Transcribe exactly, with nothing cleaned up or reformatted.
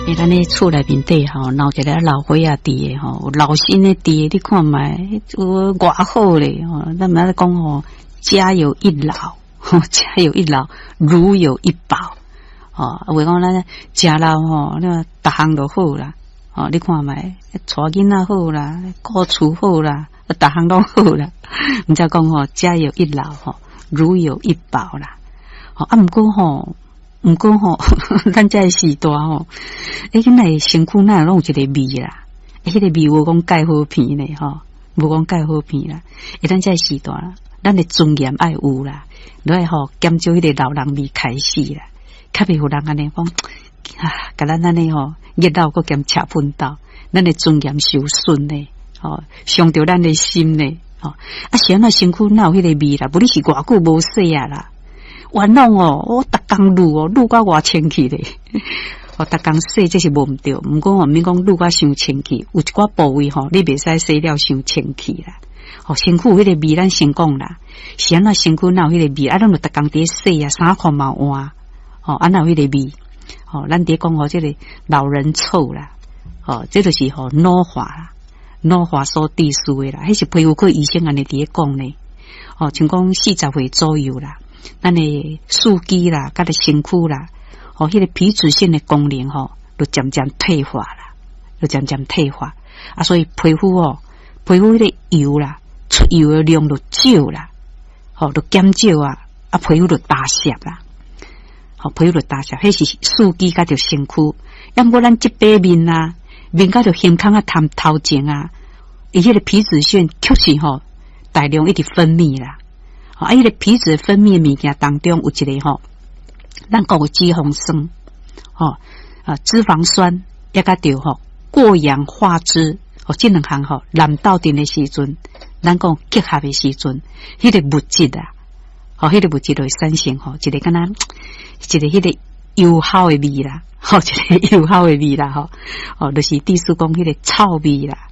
诶，咱咧厝内面底吼，闹一个老花啊地诶吼，老新的地，你看卖，有偌好咧吼。咱们讲吼，家有一老，吼，家有一老，如有一宝。哦，为讲咱家老吼，那逐项都好啦。哦，你看卖，带囡仔好啦，顾厝好啦，逐项都好啦。人家讲吼，家有一老吼，如有一宝啦。哦，啊，毋过吼。毋过吼，咱这时代吼，诶，囡仔身躯哪拢有一个味啦，诶，迄、那个味无讲介好闻咧吼，无讲介好闻啦。诶，咱这时代啦，咱的尊严爱有啦，都爱吼减少迄个老人味开始啦，较袂互人安尼讲啊，甲咱安尼吼热闹个兼吃粪斗，咱的尊严受损咧，吼，伤着咱的心咧，吼，啊，是安那身躯哪有迄个味啦？无你是偌久无洗啊啦。冤枉哦！我逐工撸哦，撸到偌清气咧。我逐工洗这是无毋对，毋过吼免讲撸到伤清气，有一寡部位吼，你袂使洗了伤清气啦。哦，身躯有迄个味，咱先讲啦。是安那身躯哪有迄个味？啊，咱就逐工伫洗啊，衫裤嘛换。哦，安那有迄个味？哦，咱伫讲吼，这个老人臭啦。哦，这就是吼老化啦，老化所致使的啦。迄是皮肤科医生安尼伫咧讲咧。哦，像讲四十岁左右啦。咱的四肢啦，甲的身躯啦，哦，迄个皮脂腺的功能吼，就渐渐退化啦，就渐渐退化啊，所以皮肤哦，皮肤迄个油啦，出油的量就少啦，哦，就减少啊，啊，皮肤就大屑啦，哦，皮肤就大屑，迄是四肢甲着身躯，要毋过咱即白面啊，面甲着胸腔啊、头头前啊，伊迄个皮脂腺确实吼大量一直分泌啦。啊，伊个皮脂分泌的物件当中有一个吼，咱讲有脂肪酸，吼啊脂肪酸，也甲着吼过氧化脂，哦，这两项吼难斗阵的时阵，咱讲结合的时阵，迄、那个物质啊，吼、哦，迄、那个物质就会产生吼一个敢若一个迄个油耗的味啦，吼、哦，一个油耗的味啦，吼、哦，哦，就是意思讲迄个臭味啦，